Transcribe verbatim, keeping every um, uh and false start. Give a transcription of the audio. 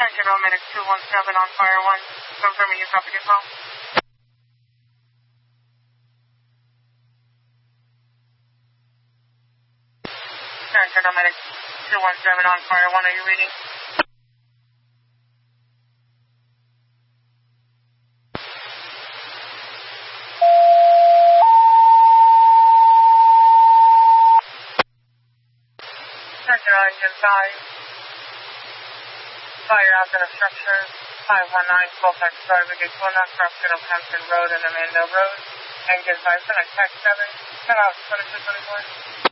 General Medic two one seven on Fire one, confirming your property call. General Medic two one seven on Fire one, are you reading? General Engine five, fire out of structure, five one nine Colfax Drive, Brigade Kona, crossing of Hampton Road and Amanda Road. Engine five, select tax seven, cut off twenty-two twenty-four.